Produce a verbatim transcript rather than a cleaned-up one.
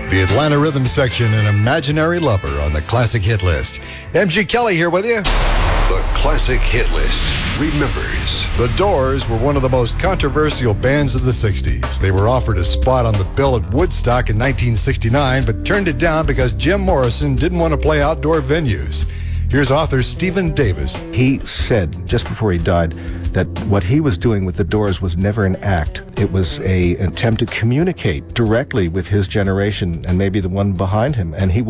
The Atlanta Rhythm Section and Imaginary Lover on the Classic Hit List. M G Kelly here with you. The Classic Hit List remembers. The Doors were one of the most controversial bands of the sixties. They were offered a spot on the bill at Woodstock in nineteen sixty-nine, but turned it down because Jim Morrison didn't want to play outdoor venues. Here's author Stephen Davis. He said, just before he died, that what he was doing with the Doors was never an act. It was a, an attempt to communicate directly with his generation and maybe the one behind him, and he